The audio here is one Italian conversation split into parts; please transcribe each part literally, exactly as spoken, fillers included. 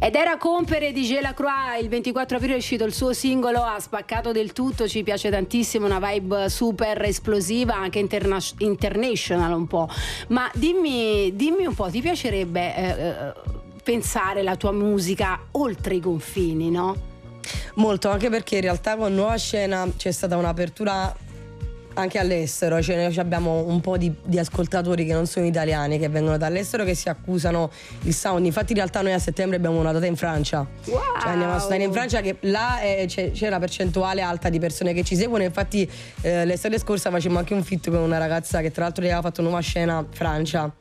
Ed era Compere di Gelacroix, il ventiquattro aprile è uscito il suo singolo, ha spaccato del tutto, ci piace tantissimo, una vibe super esplosiva, anche interna- international un po'. Ma dimmi, dimmi un po', ti piacerebbe eh, pensare la tua musica oltre i confini, no? Molto, anche perché in realtà con Nuova Scena c'è stata un'apertura anche all'estero, cioè noi abbiamo un po' di, di ascoltatori che non sono italiani, che vengono dall'estero, che si accusano il sound. Infatti in realtà noi a settembre abbiamo una data in Francia. Wow. Cioè andiamo a suonare in Francia, che là è, c'è, c'è una percentuale alta di persone che ci seguono. Infatti eh, l'estate scorsa facemmo anche un feat con una ragazza che tra l'altro aveva fatto Nuova Scena Francia.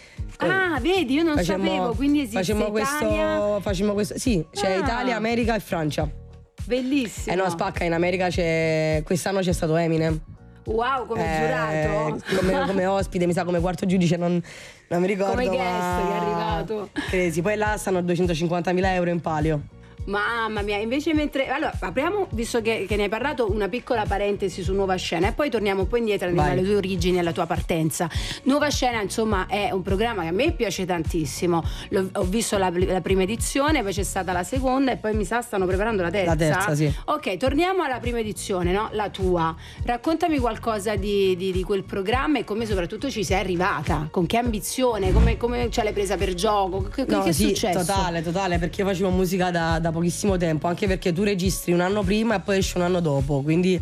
Ah, vedi, io non facemmo, sapevo, quindi esiste facemmo Italia. questo, facemmo questo, sì, c'è Ah. Italia, America e Francia. Bellissimo. Eh no, spacca, in America c'è, quest'anno c'è stato Eminem. Wow, come Eh, giurato. come, come ospite, mi sa come quarto giudice, non, non mi ricordo. Come guest ma... che è arrivato. Credi, poi là stanno duecentocinquantamila euro in palio. Mamma mia, invece mentre... Allora, apriamo, visto che, che ne hai parlato, una piccola parentesi su Nuova Scena e poi torniamo un po' indietro, andiamo Vai. alle tue origini e alla tua partenza. Nuova Scena, insomma, è un programma che a me piace tantissimo. L'ho, ho visto la, la prima edizione, poi c'è stata la seconda e poi mi sa stanno preparando la terza. La terza, sì. Ok, torniamo alla prima edizione, no? La tua. Raccontami qualcosa di, di, di quel programma e come soprattutto ci sei arrivata, con che ambizione, come, come ce l'hai presa per gioco, che, No, che è sì, successo? totale, totale, perché io facevo musica da, da pochissimo tempo, anche perché tu registri un anno prima e poi esce un anno dopo, quindi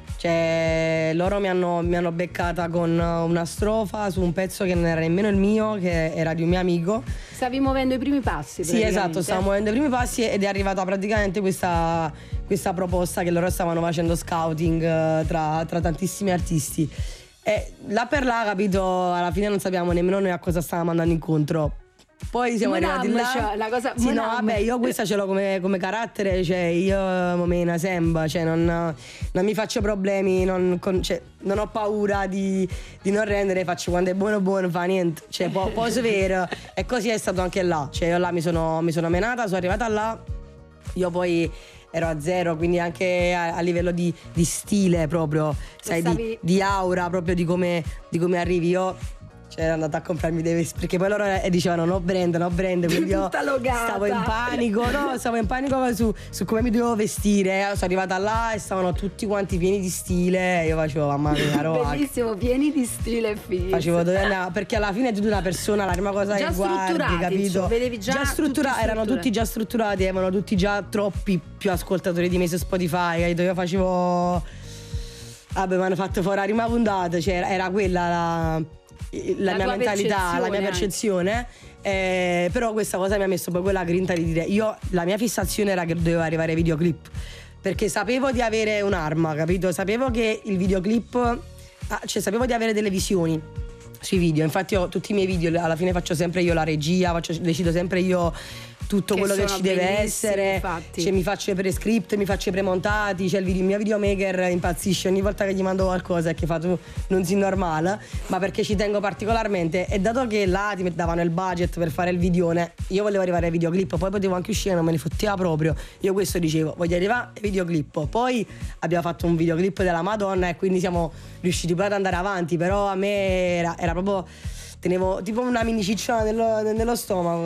cioè, loro mi hanno, mi hanno beccata con una strofa su un pezzo che non era nemmeno il mio, che era di un mio amico. Stavi muovendo i primi passi. Sì, esatto, stavo muovendo i primi passi ed è arrivata praticamente questa, questa proposta che loro stavano facendo scouting eh, tra, tra tantissimi artisti. E là per là, capito, alla fine non sappiamo nemmeno noi a cosa stavamo andando incontro. Poi siamo Monam, arrivati là. cioè, la cosa, sì, no, Monam. vabbè, io questa ce l'ho come, come carattere, cioè io me una semba, cioè non, non mi faccio problemi, non, con, cioè, non ho paura di, di non rendere, faccio quando è buono buono, fa niente, cioè po- posso vero. E così è stato anche là, cioè io là mi sono, mi sono menata, sono arrivata là, io poi ero a zero, quindi anche a, a livello di, di stile proprio, sai, stavi... di, di aura proprio, di come, di come arrivi io. Cioè ero andata a comprarmi dei vestiti, perché poi loro eh, dicevano no brand, no brand, quindi io stavo in panico, no, stavo in panico su, su come mi dovevo vestire. Sono arrivata là e stavano tutti quanti pieni di stile e io facevo mamma mia, roba. Bellissimo, pieni di stile, figo. Facevo dove andare, perché alla fine tu una persona, la prima cosa già che guardi, capito? Insomma, vedevi già, già strutturati, erano tutti già strutturati, avevano tutti già troppi più ascoltatori di me su Spotify, capito? Io facevo, vabbè, mi hanno fatto fuori la prima puntata, cioè era quella la La, la mia mentalità, la mia percezione, eh, però questa cosa mi ha messo poi quella grinta di dire io, la mia fissazione era che dovevo arrivare ai videoclip, perché sapevo di avere un'arma, capito? Sapevo che il videoclip, ah, cioè sapevo di avere delle visioni sui video, infatti io tutti i miei video alla fine faccio sempre io la regia, faccio, decido sempre io tutto che quello che ci deve essere, cioè, mi faccio i pre-script, mi faccio i premontati, cioè il, video, il mio videomaker impazzisce ogni volta che gli mando qualcosa e che fa tu non si normale, ma perché ci tengo particolarmente, e dato che là ti davano il budget per fare il videone, io volevo arrivare ai videoclip, poi potevo anche uscire, non me ne fotteva proprio, io questo dicevo, voglio arrivare ai videoclip, poi abbiamo fatto un videoclip della Madonna e quindi siamo riusciti poi ad andare avanti, però a me era, era proprio, tenevo tipo una mini cicciona nello, nello stomaco.